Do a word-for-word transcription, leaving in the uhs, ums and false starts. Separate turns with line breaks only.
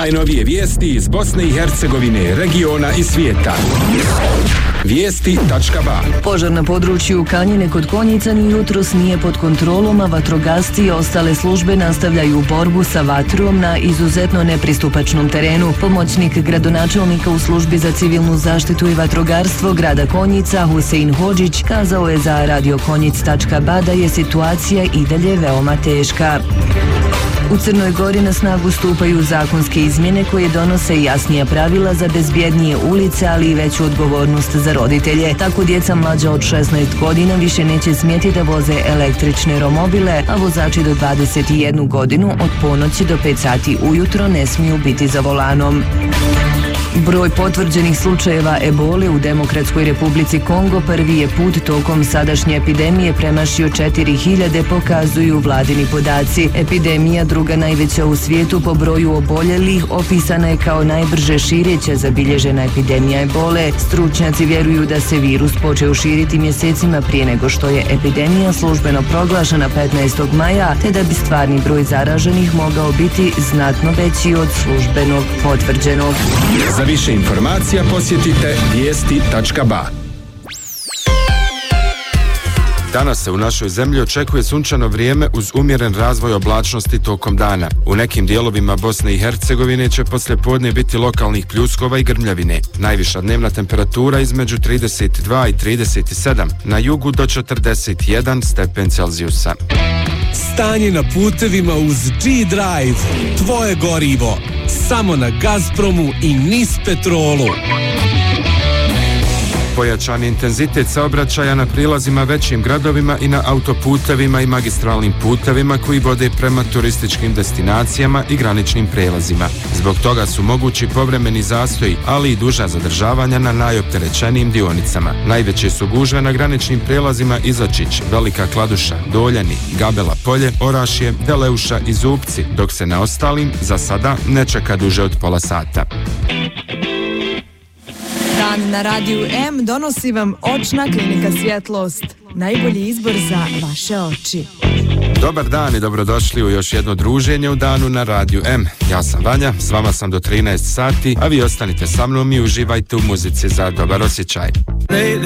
Najnovije vijesti iz Bosne i Hercegovine, regiona i svijeta. Vijesti tačka ba.
Požar na području Kanjine kod Konjica ni jutros nije pod kontrolom, a vatrogasci i ostale službe nastavljaju borbu sa vatrom na izuzetno nepristupačnom terenu. Pomoćnik gradonačelnika u službi za civilnu zaštitu i vatrogarstvo grada Konjica, Husein Hodžić, kazao je za radio konjic tačka ba da je situacija i dalje veoma teška. U Crnoj Gori na snagu stupaju zakonske izmjene koje donose jasnija pravila za bezbjednije ulice, ali i veću odgovornost za roditelje. Tako djeca mlađa od šesnaest godina više neće smjeti da voze električne romobile, a vozači do dvadeset jednu godinu od ponoći do pet sati ujutro ne smiju biti za volanom. Broj potvrđenih slučajeva ebole u Demokratskoj Republici Kongo prvi je put tokom sadašnje epidemije premašio četiri hiljade, pokazuju vladini podaci. Epidemija, druga najveća u svijetu po broju oboljelih, opisana je kao najbrže šireća zabilježena epidemija ebole. Stručnjaci vjeruju da se virus počeo širiti mjesecima prije nego što je epidemija službeno proglašena petnaestog maja, te da bi stvarni broj zaraženih mogao biti znatno veći od službenog potvrđenog.
Za više informacija posjetite vijesti tačka ba. Danas se u našoj zemlji očekuje sunčano vrijeme uz umjeren razvoj oblačnosti tokom dana. U nekim dijelovima Bosne i Hercegovine će poslijepodne biti lokalnih pljuskova i grmljavine. Najviša dnevna temperatura između trideset dva i trideset sedam, na jugu do četrdeset jedan stepen Celzijusa.
Stanje na putevima uz G-Drive, tvoje gorivo, samo na Gazpromu i Nis Petrolu.
Pojačan intenzitet saobraćaja na prilazima većim gradovima i na autoputevima i magistralnim putevima koji vode prema turističkim destinacijama i graničnim prelazima. Zbog toga su mogući povremeni zastoji, ali i duža zadržavanja na najopterećenijim dionicama. Najveće su gužve na graničnim prelazima Izačić, Velika Kladuša, Doljani, Gabela Polje, Orašje, Deleuša i Zupci, dok se na ostalim za sada ne čeka duže od pola sata.
Dan na Radiju M donosi vam očna klinika Svjetlost. Najbolji izbor za vaše oči.
Dobar dan i dobrodošli u još jedno druženje u Danu na Radiju M. Ja sam Vanja, s vama sam do trinaest sati, a vi ostanite sa mnom i uživajte u muzici za dobar osjećaj.